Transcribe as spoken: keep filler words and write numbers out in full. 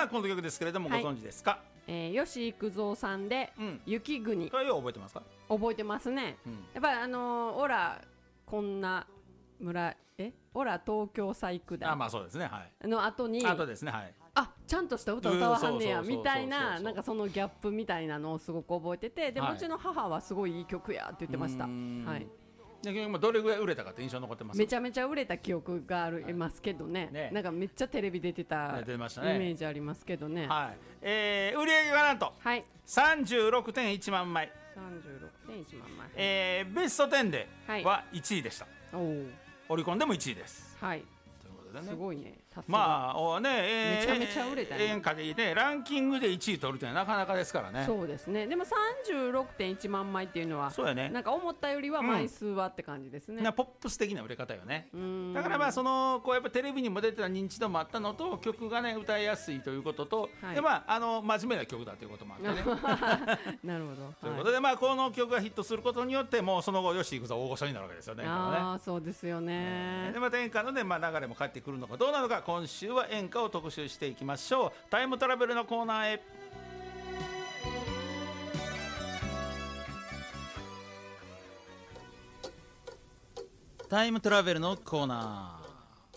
あこの曲ですけれども、はい、ご存知ですか？ えー、吉幾三さんで、うん、雪国。 これは覚えてますか？ 覚えてますね、うん、やっぱりあのー、オラこんな村えオラ東京細工だ、 あ、まあそうですね、はい、 の後に後ですね、はい、 あ、ちゃんとした歌歌わはんねやみたいな、なんかそのギャップみたいなのをすごく覚えてて、で、はい、うちの母はすごいいい曲やって言ってました。はい。 でどれぐらい売れたかって印象残ってます？ めちゃめちゃ売れた記憶がありますけどね、はい、ね、なんかめっちゃテレビ出てた、ね、出ましたね、イメージありますけどね、 はい、えー、売り上げはなんと、はい、さんじゅうろくてんいちまんまい、 さんじゅうろくてんいちまんまい、 えー、ベストじゅうではいちいでした、はい、オリコンでもいちいです。 はい、すごいね、 まあね、えー、めちゃめちゃ売れたね、演歌でいいね、ランキングでいちい取るってなかなかですからね。 そうですね。でもさんじゅうろくてんいちまんまいっていうのは、そうやね、なんか思ったよりは枚数はって感じですね、 うん、ポップス的な売れ方よね。だからまあそのこうやっぱテレビにも出てた認知度もあったのと、曲がね歌いやすいということと、はい、でまああの真面目な曲だということもあってねなるほど。 ということで、はい、まあこの曲がヒットすることによって、もうその後吉幾三大御所になるわけですよね。 ああ、そうですよね。 でまた演歌のね、まあ、流れも返ってくるのかどうなのか、今週は演歌を特集していきましょう。タイムトラベルのコーナーへ。タイムトラベルのコーナ